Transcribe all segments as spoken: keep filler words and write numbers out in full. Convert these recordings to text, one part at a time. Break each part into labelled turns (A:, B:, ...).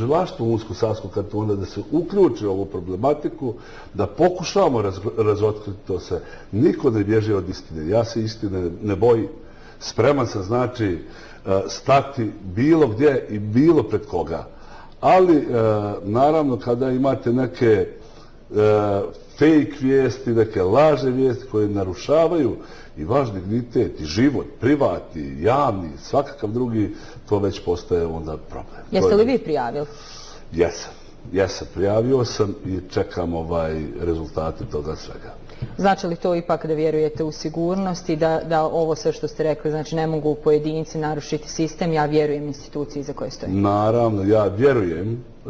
A: tužilaštvo Unsko-Sanskog kantona da se uključi u ovu problematiku, da pokušamo raz, razotkriti to sve. Niko ne bježi od istine. Ja se istine ne bojim. Spreman sam, znači, stati bilo gdje i bilo pred koga. Ali, naravno, kada imate neke fake vijesti, neke lažne vijesti koje narušavaju i vaš dignitet, i život, privatni, javni, svakakav drugi, to već postaje onda problem.
B: Jeste li vi prijavili?
A: Jesam. Jesam. Prijavio sam i čekam ovaj rezultate toga svega.
B: Znači li to ipak da vjerujete u sigurnost i da, da ovo sve što ste rekli, znači ne mogu pojedinci narušiti sistem, ja vjerujem instituciji za koje stojim?
A: Naravno, ja vjerujem e,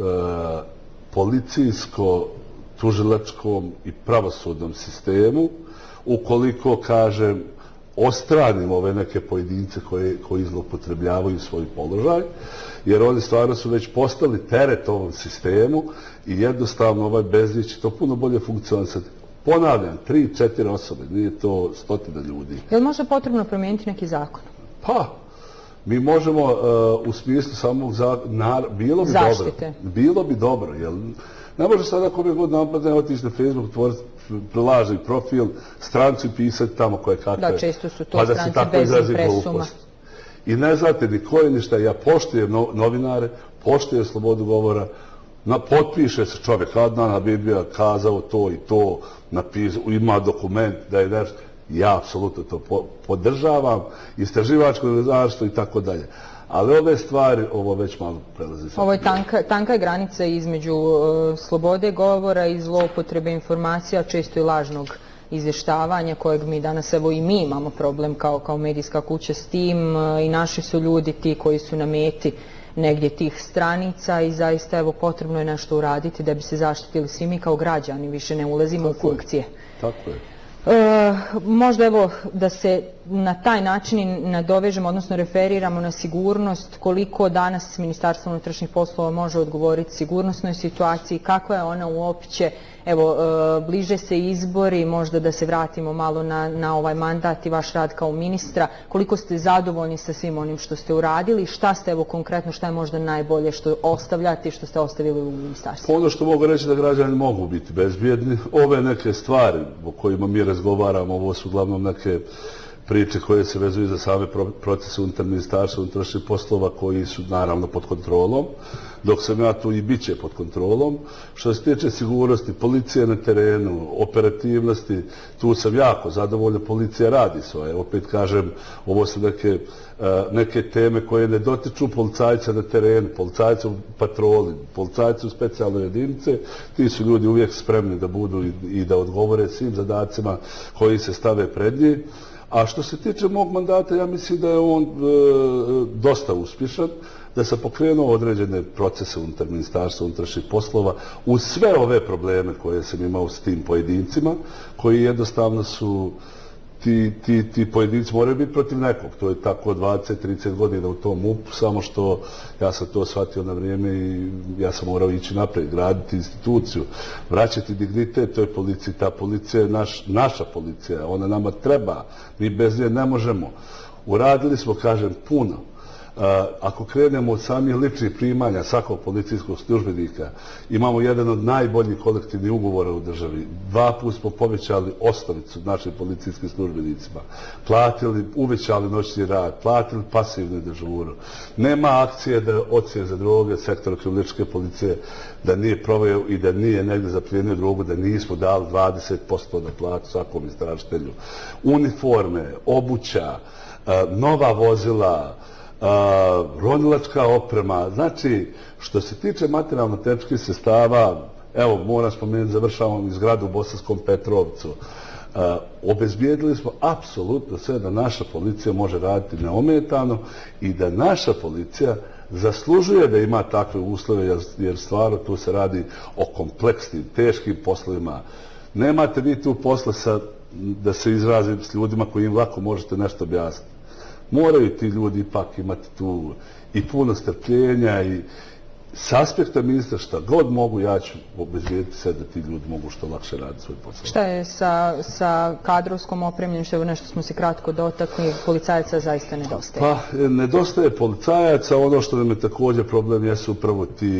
A: policijsko, tužilačkom i pravosudnom sistemu, ukoliko, kažem, ostranim ove neke pojedince koje, koji zloupotrebljavaju svoj položaj, jer oni stvarno su već postali teret ovom sistemu i jednostavno ovaj Bezdić će to puno bolje funkcionisati. Ponavljam, tri, četiri osobe, nije to stotina ljudi.
B: Je li možda potrebno promijeniti neki zakon?
A: Pa, mi možemo uh, u smislu samog zakona, bilo bi
B: zaštite.
A: Dobro. Bilo bi dobro, jel? Ne može sada kome god napadne otići na Facebook, tvoriti prilažni profil, stranci pisati tamo koje kakve.
B: Da, često su to
A: pa
B: stranci bez impresuma.
A: I ne znate ni ko je ništa. Ja poštujem no, novinare, poštujem slobodu govora, na, potpiše se čovjek Adnan Habibija kazao to i to, napisao, ima dokument da je nešto. Ja apsolutno to po, podržavam, istraživačko novinarstvo i tako dalje. Ali ove stvari, ovo već malo prelazi.
B: Ovo je tanka, tanka granica između uh, slobode govora i zloupotrebe informacija, često i lažnog izvještavanja, kojeg mi danas, evo i mi imamo problem kao, kao medijska kuća s tim, uh, i naši su ljudi ti koji su na meti negdje tih stranica i zaista evo potrebno je nešto uraditi da bi se zaštitili svi mi kao građani, više ne ulazimo
A: tako
B: u funkcije.
A: Je. Tako je.
B: E, možda evo da se na taj način nadovežemo, odnosno referiramo na sigurnost, koliko danas Ministarstvo unutrašnjih poslova može odgovoriti sigurnosnoj situaciji, kakva je ona uopće, evo e, bliže se izbori, možda da se vratimo malo na, na ovaj mandat i vaš rad kao ministra, koliko ste zadovoljni sa svim onim što ste uradili, šta ste evo konkretno, šta je možda najbolje što ostavljate i što ste ostavili u ministarstvu?
A: Ono što mogu reći da građani mogu biti bezbjedni, ove neke stvari o kojima mi razgovaramo, ovo su uglavnom neke priče koje se vezuju za same procese unutar ministarstva unutrašnjih poslova koji su naravno pod kontrolom, dok sam ja tu i bit će pod kontrolom. Što se tiče sigurnosti, policije na terenu, operativnosti, tu sam jako zadovoljno, policija radi svoje. Opet kažem, ovo su neke, neke teme koje ne dotiču policajca na terenu, policajca u patroli, policajca u specijalnoj jedinice. Ti su ljudi uvijek spremni da budu i, i da odgovore svim zadacima koji se stave pred njih. A što se tiče mog mandata, ja mislim da je on e, dosta uspješan, da se pokrenuo određene procese unutar Ministarstva unutrašnjih poslova uz sve ove probleme koje sam imao s tim pojedincima, koji jednostavno su, ti, ti, ti pojedinci moraju biti protiv nekog. To je tako dvadeset trideset godina u tom M U P, samo što ja sam to shvatio na vrijeme i ja sam morao ići naprijed, graditi instituciju, vraćati dignitet toj policiji. Ta policija je naš, naša policija, ona nama treba, mi bez nje ne možemo. Uradili smo, kažem, puno. Uh, ako krenemo od samih ličnih primanja svakog policijskog službenika, imamo jedan od najboljih kolektivnih ugovora u državi. Dva put smo povećali osnovicu našim policijskim službenicima, platili, uvećali noćni rad, platili pasivnu dežuru. Nema akcije da odsije za droge sektora kriminalističke policije da nije proveo i da nije negdje zaplijenio drogu, da nismo dali dvadeset posto na platu svakom istražitelju. Uniforme, obuća, uh, nova vozila, Uh, ronilačka oprema, znači što se tiče materijalno-tehničkih sredstava, evo moram spomenuti, završavamo izgradu u Bosanskom Petrovcu, uh, obezbijedili smo apsolutno sve da naša policija može raditi neometano i da naša policija zaslužuje da ima takve uslove, jer, jer stvarno tu se radi o kompleksnim, teškim poslovima. Nemate vi tu posla sa, da se izrazim s ljudima koji im lako možete nešto objasniti. Moraju ti ljudi ipak imati tu i puno strpljenja i s aspekta ministra šta god mogu, ja ću obezbijediti sve da ti ljudi mogu što lakše raditi svoj posao.
B: Šta je sa, sa kadrovskom opremljenošću? Evo nešto smo se kratko dotakli, policajaca zaista nedostaje.
A: Pa, nedostaje policajaca, ono što nam je također problem jesu upravo ti